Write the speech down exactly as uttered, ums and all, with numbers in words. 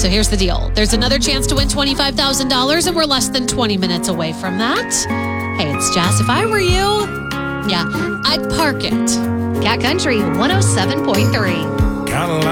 So here's the deal. There's another chance to win twenty-five thousand dollars, and we're less than twenty minutes away from that. Hey, it's Jess. If I were you, yeah, I'd park it. Cat Country one oh seven point three. Got a lot